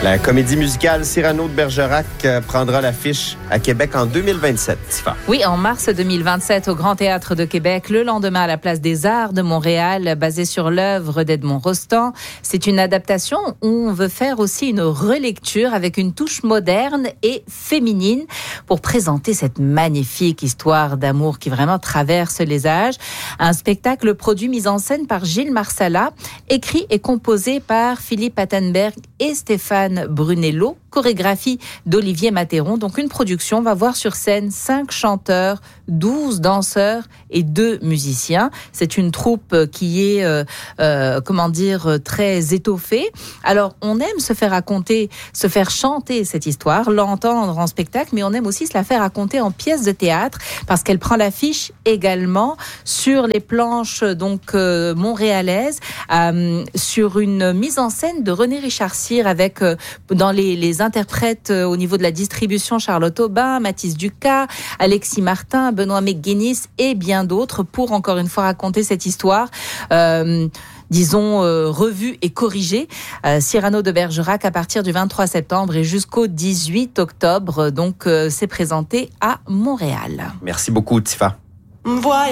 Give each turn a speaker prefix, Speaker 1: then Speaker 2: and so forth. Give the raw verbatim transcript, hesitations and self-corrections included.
Speaker 1: La comédie musicale Cyrano de Bergerac prendra l'affiche à Québec en deux mille vingt-sept. Tifa.
Speaker 2: Oui, en mars deux mille vingt-sept au Grand Théâtre de Québec, le lendemain à la Place des Arts de Montréal, basée sur l'œuvre d'Edmond Rostand. C'est une adaptation où on veut faire aussi une relecture avec une touche moderne et féminine pour présenter cette magnifique histoire d'amour qui vraiment traverse les âges. Un spectacle produit, mis en scène par Gilles Marsala, écrit et composé par Philippe Attenberg et Stéphane Brunello, chorégraphie d'Olivier Matéron. Donc une production va voir sur scène cinq chanteurs, douze danseurs et deux musiciens. C'est une troupe qui est, euh, euh, comment dire, très étoffée. Alors on aime se faire raconter, se faire chanter cette histoire, l'entendre en spectacle, mais on aime aussi se la faire raconter en pièce de théâtre parce qu'elle prend l'affiche également sur les planches donc euh, montréalaises, euh, sur une mise en scène de René Richard Cyr avec euh, dans les, les interprètes euh, au niveau de la distribution Charlotte Aubin, Mathis Ducas, Alexis Martin, Benoît McGuinness et bien d'autres pour encore une fois raconter cette histoire. Euh, disons, euh, revue et corrigée. Euh, Cyrano de Bergerac à partir du vingt-trois septembre et jusqu'au dix-huit octobre. Donc, euh, c'est présenté à Montréal.
Speaker 1: Merci beaucoup, Tifa.